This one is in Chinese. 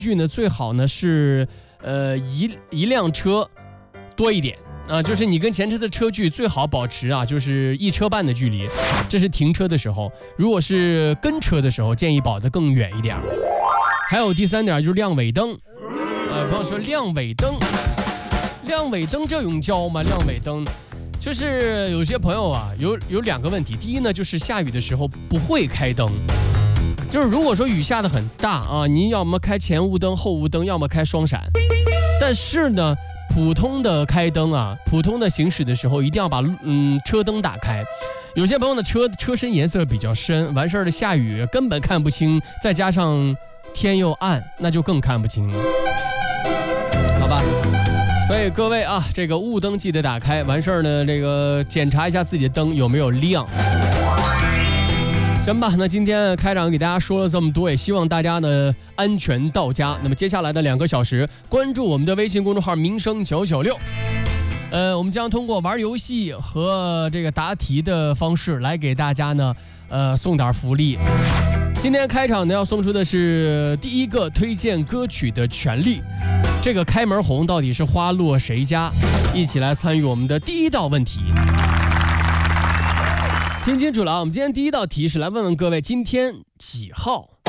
距呢最好呢是一辆车多一点啊，就是你跟前车的车距最好保持啊，就是1车半的距离，这是停车的时候。如果是跟车的时候，建议保得更远一点。还有第3点就是亮尾灯，朋友说亮尾灯这用教吗？亮尾灯。就是有些朋友啊，有2个问题。第一呢，就是下雨的时候不会开灯，就是如果说雨下得很大啊，你要么开前雾灯、后雾灯，要么开双闪。但是呢，普通的开灯啊，普通的行驶的时候，一定要把车灯打开。有些朋友的车身颜色比较深，完事儿了下雨根本看不清，再加上天又暗，那就更看不清了，好吧？所以各位啊，这个雾灯记得打开，完事儿呢，这个检查一下自己的灯有没有亮。行吧，那今天开场给大家说了这么多，也希望大家呢安全到家。那么接下来的2个小时，关注我们的微信公众号民生996。我们将通过玩游戏和这个答题的方式来给大家呢送点福利。今天开场呢要送出的是第1个推荐歌曲的权利。这个开门红到底是花落谁家？一起来参与我们的第1道问题。听清楚了啊，我们今天第1道题是来问问各位今天几号？